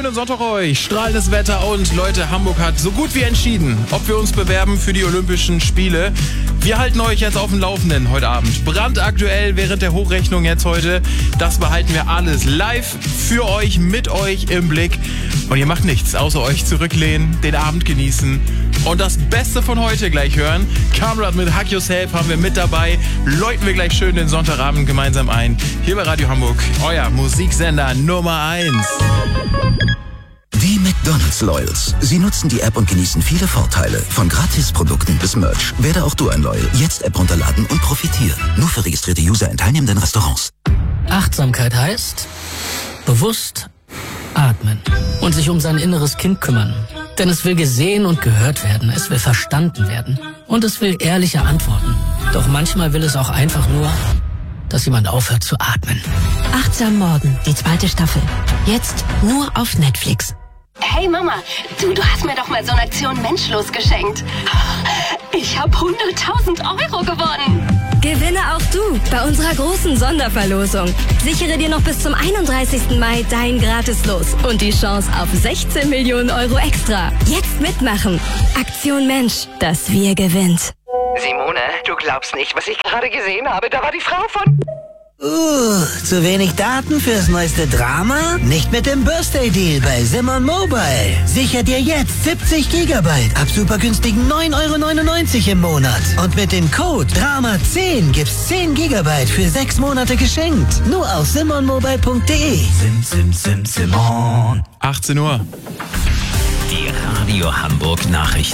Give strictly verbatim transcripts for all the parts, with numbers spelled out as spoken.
schönen Sonntag euch. Strahlendes Wetter und Leute, Hamburg hat so gut wie entschieden, ob wir uns bewerben für die Olympischen Spiele. Wir halten euch jetzt auf dem Laufenden heute Abend. Brandaktuell während der Hochrechnung jetzt heute. Das behalten wir alles live für euch, mit euch im Blick. Und ihr macht nichts, außer euch zurücklehnen, den Abend genießen und das Beste von heute gleich hören. Kamrat mit Hack Yourself haben wir mit dabei. Läuten wir gleich schön den Sonntagabend gemeinsam ein. Hier bei Radio Hamburg, euer Musiksender Nummer eins. Die McDonald's Loyals. Sie nutzen die App und genießen viele Vorteile. Von Gratisprodukten bis Merch. Werde auch du ein Loyal. Jetzt App runterladen und profitieren. Nur für registrierte User in teilnehmenden Restaurants. Achtsamkeit heißt bewusst atmen und sich um sein inneres Kind kümmern. Denn es will gesehen und gehört werden, es will verstanden werden und es will ehrliche Antworten. Doch manchmal will es auch einfach nur, dass jemand aufhört zu atmen. Achtsam Morgen, die zweite Staffel. Jetzt nur auf Netflix. Hey Mama, du, du hast mir doch mal so eine Aktion Menschlos geschenkt. Ich habe hunderttausend Euro gewonnen. Gewinne auch du bei unserer großen Sonderverlosung. Sichere dir noch bis zum einunddreißigsten Mai dein Gratis-Los und die Chance auf sechzehn Millionen Euro extra. Jetzt mitmachen. Aktion Mensch, das Wir gewinnt. Simone, du glaubst nicht, was ich gerade gesehen habe. Da war die Frau von... Uh, zu wenig Daten fürs neueste Drama? Nicht mit dem Birthday-Deal bei Simon Mobile. Sicher dir jetzt siebzig Gigabyte ab super günstigen neun Euro neunundneunzig im Monat. Und mit dem Code Drama zehn gibt's zehn Gigabyte für sechs Monate geschenkt. Nur auf simonmobile punkt de. Sim, sim, sim, Simon. achtzehn Uhr. Die Radio Hamburg Nachrichten.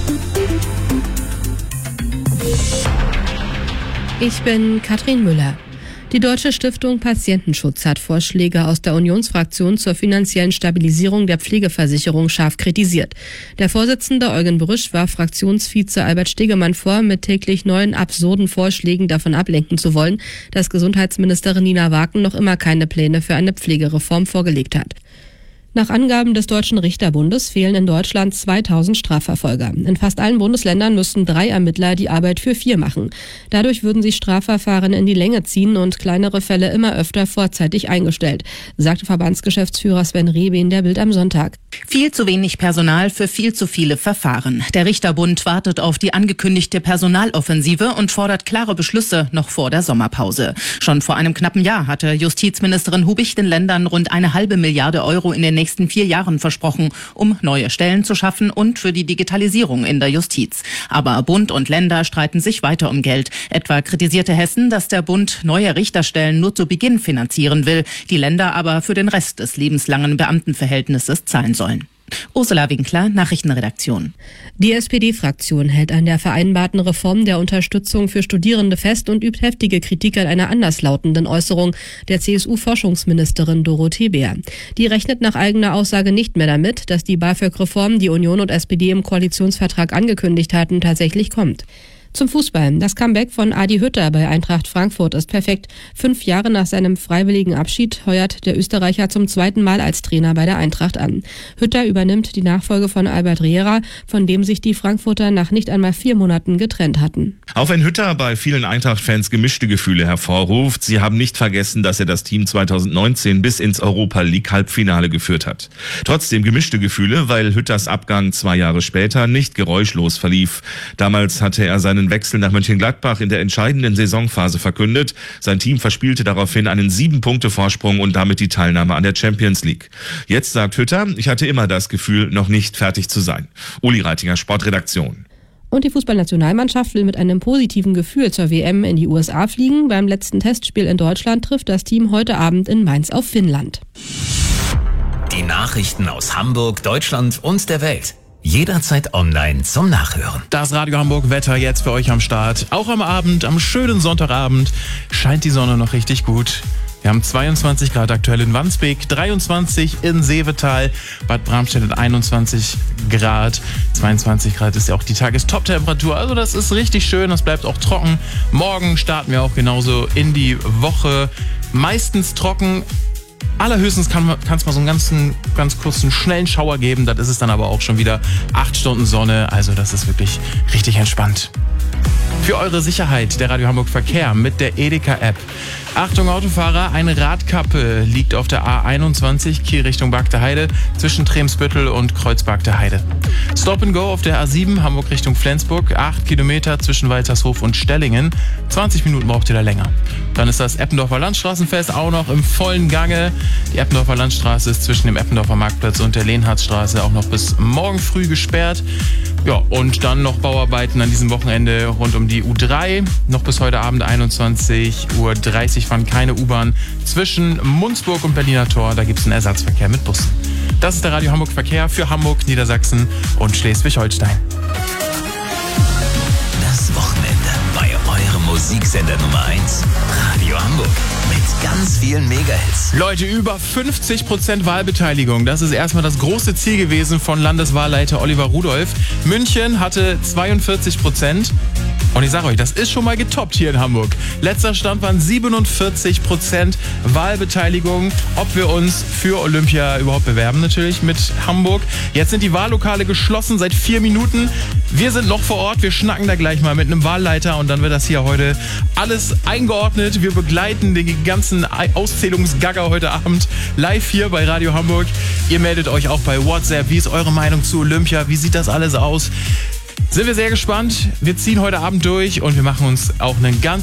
Ich bin Katrin Müller. Die Deutsche Stiftung Patientenschutz hat Vorschläge aus der Unionsfraktion zur finanziellen Stabilisierung der Pflegeversicherung scharf kritisiert. Der Vorsitzende Eugen Brüsch warf Fraktionsvize Albert Stegemann vor, mit täglich neuen absurden Vorschlägen davon ablenken zu wollen, dass Gesundheitsministerin Nina Wagen noch immer keine Pläne für eine Pflegereform vorgelegt hat. Nach Angaben des Deutschen Richterbundes fehlen in Deutschland zweitausend Strafverfolger. In fast allen Bundesländern müssten drei Ermittler die Arbeit für vier machen. Dadurch würden sich Strafverfahren in die Länge ziehen und kleinere Fälle immer öfter vorzeitig eingestellt, sagte Verbandsgeschäftsführer Sven Rebe in der Bild am Sonntag. Viel zu wenig Personal für viel zu viele Verfahren. Der Richterbund wartet auf die angekündigte Personaloffensive und fordert klare Beschlüsse noch vor der Sommerpause. Schon vor einem knappen Jahr hatte Justizministerin Hubich den Ländern rund eine halbe Milliarde Euro in den nächsten vier Jahren versprochen, um neue Stellen zu schaffen und für die Digitalisierung in der Justiz. Aber Bund und Länder streiten sich weiter um Geld. Etwa kritisierte Hessen, dass der Bund neue Richterstellen nur zu Beginn finanzieren will, die Länder aber für den Rest des lebenslangen Beamtenverhältnisses zahlen sollen. Ursula Winkler, Nachrichtenredaktion. Die S P D-Fraktion hält an der vereinbarten Reform der Unterstützung für Studierende fest und übt heftige Kritik an einer anderslautenden Äußerung der C S U-Forschungsministerin Dorothee Bär. Die rechnet nach eigener Aussage nicht mehr damit, dass die BAföG-Reform, die Union und S P D im Koalitionsvertrag angekündigt hatten, tatsächlich kommt. Zum Fußball. Das Comeback von Adi Hütter bei Eintracht Frankfurt ist perfekt. Fünf Jahre nach seinem freiwilligen Abschied heuert der Österreicher zum zweiten Mal als Trainer bei der Eintracht an. Hütter übernimmt die Nachfolge von Albert Riera, von dem sich die Frankfurter nach nicht einmal vier Monaten getrennt hatten. Auch wenn Hütter bei vielen Eintracht-Fans gemischte Gefühle hervorruft, sie haben nicht vergessen, dass er das Team zweitausendneunzehn bis ins Europa-League-Halbfinale geführt hat. Trotzdem gemischte Gefühle, weil Hütters Abgang zwei Jahre später nicht geräuschlos verlief. Damals hatte er seinen Wechsel nach Mönchengladbach in der entscheidenden Saisonphase verkündet. Sein Team verspielte daraufhin einen sieben-Punkte-Vorsprung und damit die Teilnahme an der Champions League. Jetzt sagt Hütter, ich hatte immer das Gefühl, noch nicht fertig zu sein. Uli Reitinger, Sportredaktion. Und die Fußballnationalmannschaft will mit einem positiven Gefühl zur W M in die U S A fliegen. Beim letzten Testspiel in Deutschland trifft das Team heute Abend in Mainz auf Finnland. Die Nachrichten aus Hamburg, Deutschland und der Welt. Jederzeit online zum Nachhören. Das Radio Hamburg Wetter jetzt für euch am Start. Auch am Abend, am schönen Sonntagabend, scheint die Sonne noch richtig gut. Wir haben zweiundzwanzig Grad aktuell in Wandsbek, dreiundzwanzig in Seevetal, Bad Bramstedt hat einundzwanzig Grad, zweiundzwanzig Grad ist ja auch die Tagestop-Temperatur. Also das ist richtig schön, das bleibt auch trocken. Morgen starten wir auch genauso in die Woche. Meistens trocken. Allerhöchstens kann es mal so einen ganzen, ganz kurzen, schnellen Schauer geben. Das ist es dann aber auch schon wieder acht Stunden Sonne. Also das ist wirklich richtig entspannt. Für eure Sicherheit der Radio Hamburg Verkehr mit der Edeka-App. Achtung Autofahrer, eine Radkappe liegt auf der A einundzwanzig Kiel Richtung Bagde Heide zwischen Tremsbüttel und Kreuzbagde Heide. Stop and Go auf der A sieben Hamburg Richtung Flensburg, acht Kilometer zwischen Waltershof und Stellingen. zwanzig Minuten braucht ihr da länger. Dann ist das Eppendorfer Landstraßenfest auch noch im vollen Gange. Die Eppendorfer Landstraße ist zwischen dem Eppendorfer Marktplatz und der Lehnhardtstraße auch noch bis morgen früh gesperrt. Ja, und dann noch Bauarbeiten an diesem Wochenende rund um die U drei. Noch bis heute Abend einundzwanzig Uhr dreißig fahren keine U-Bahn zwischen Munzburg und Berliner Tor. Da gibt es einen Ersatzverkehr mit Bussen. Das ist der Radio Hamburg Verkehr für Hamburg, Niedersachsen und Schleswig-Holstein. Das Wochenende bei eurem Musiksender Nummer eins, Radio Hamburg. Mit ganz vielen Megahits. Leute, über fünfzig Prozent Wahlbeteiligung. Das ist erstmal das große Ziel gewesen von Landeswahlleiter Oliver Rudolph. München hatte zweiundvierzig Prozent. Und ich sage euch, das ist schon mal getoppt hier in Hamburg. Letzter Stand waren siebenundvierzig Prozent Wahlbeteiligung. Ob wir uns für Olympia überhaupt bewerben, natürlich mit Hamburg. Jetzt sind die Wahllokale geschlossen seit vier Minuten. Wir sind noch vor Ort. Wir schnacken da gleich mal mit einem Wahlleiter und dann wird das hier heute alles eingeordnet. Wir begleiten den ganzen Auszählungsgagger heute Abend live hier bei Radio Hamburg. Ihr meldet euch auch bei WhatsApp. Wie ist eure Meinung zu Olympia? Wie sieht das alles aus? Sind wir sehr gespannt. Wir ziehen heute Abend durch und wir machen uns auch einen ganz